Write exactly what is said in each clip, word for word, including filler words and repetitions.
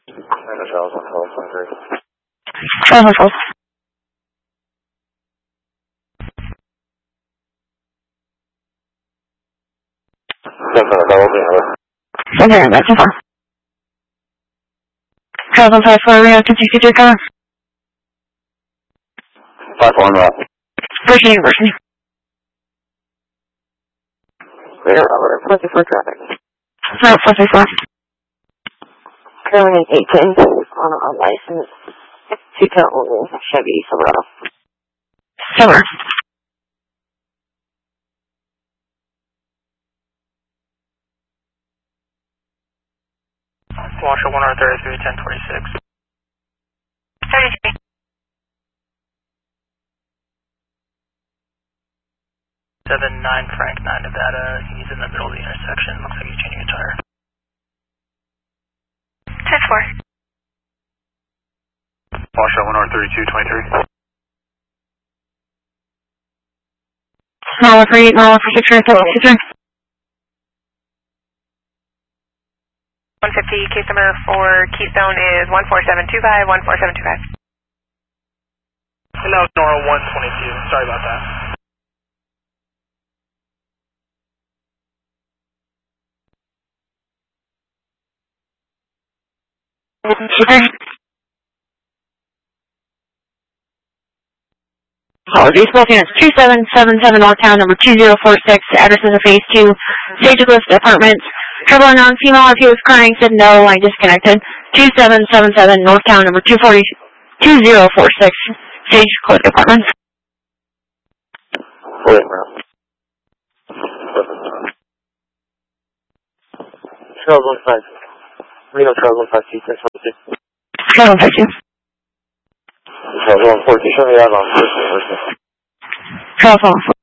Charles one twelve point three. Charles one twelve. Okay, that's too far. Charles one five four, Rio, two sixty three, car. five one up. First University. Clear, Robert, four three four traffic. No, four three four. Currently eight ten on a license. Two count only, Chevy Silverado. Silver. Washer one R thirty-three, ten twenty-six. thirty-three. seven nine Frank nine Nevada. He's in the middle of the intersection. Looks like he's changing a tire. ten four. Washer one R thirty-two, twenty-three. No, for eight, no, for six, for six, one fifty, case number for Keystone is one four seven two five, one four seven two five. And that was Nora one twenty-two. Sorry about that. Apologies, smoking is two seven seven seven Northtown, number two zero four six, address is a phase two, Sage Cliff Apartments. Trouble unknown, female, if he was crying, said no, I disconnected. two seven seven seven Northtown, number two forty, two zero four six, Sage Cliff Apartments. Wait, bro. Charles one five. Reno Charles one five two, six one two. Charles one five two. Charles one four two, show me that on first University. Charles one four.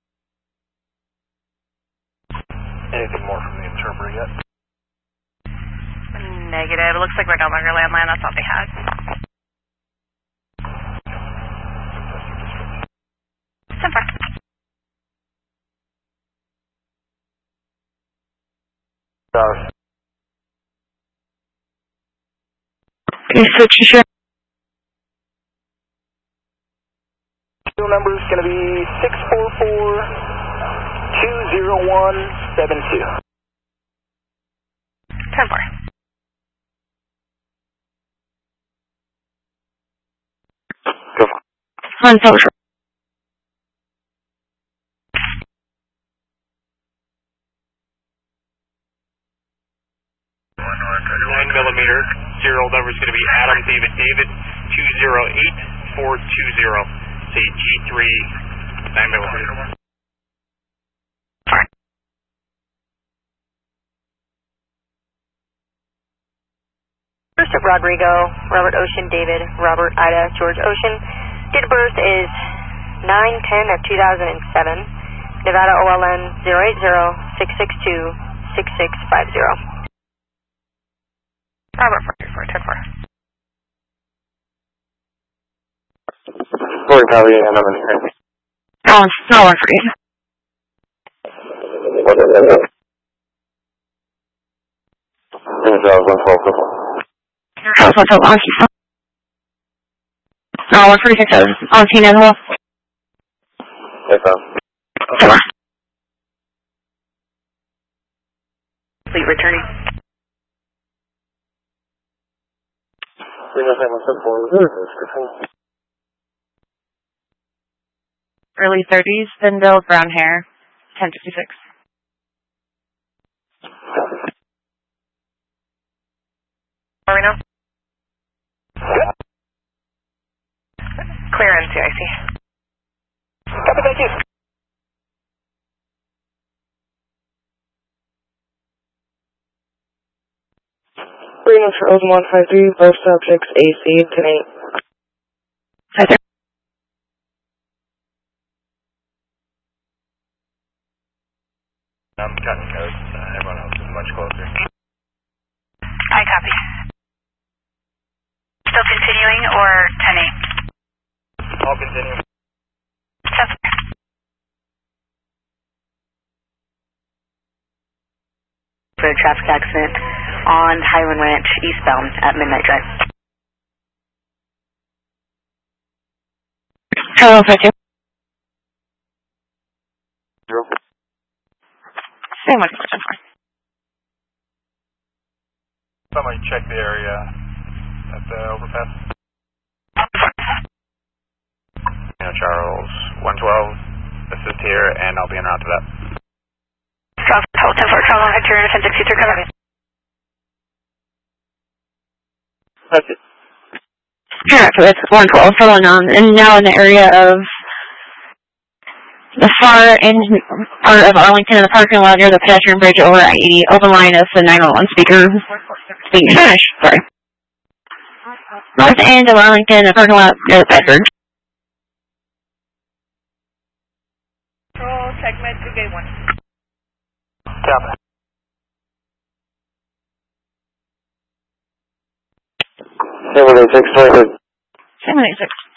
Anything more from the interpreter yet? Negative. It looks like we got on your landline. That's all they had. Simple. Uh, Okay, switch to share. number is going to be six four four, two zero one seven two. ten four. Go for it. On social. nine millimeter, serial number is going to be Adam David David, two zero eight four two zero. Say G three, nine millimeter. First of Rodrigo, Robert Ocean, David, Robert Ida, George Ocean. Date of birth is nine ten of two thousand seven. Nevada O L N zero eight zero six six two six six five zero. Robert four three four, ten four. Sorry, Pally, and I'm in here. Oh, no one for you. What is it? And Charles one twelve, go for it. Charles one twelve, on Keystone. No, one forty-six, on scene as well. Yes, sir. Silver. Fleet returning. Reno seven one seven four. Early thirties, thin build, brown hair, ten fifty-six. Where are we now? Clear N C I C. Copy, thank you. Reno Charles one five three, both subjects A C tonight. Hi there. I'm cutting notes. Uh, everyone else is much closer. I copy. Still continuing or ten eight? I'll continue. That's fair. For a traffic accident. on Highland Ranch eastbound at Midnight Drive. Hello, five two. Zero. Same one, four ten four. Somebody check the area at the overpass. You know, Charles, one twelve, assist here, and I'll be en route to that. South Tower ten four, Charles, Hector, ten sixty-three, cover. That's it. Correct, so it's one twelve for Lenon, and now in the area of the far end part of Arlington in the parking lot near the pedestrian bridge over I eighty. Open line is the nine one one speaker being Spanish, sorry. North end of Arlington, the parking lot near the pedestrian. Control, segment two gate one. Copy. seven eight six, seven eight six.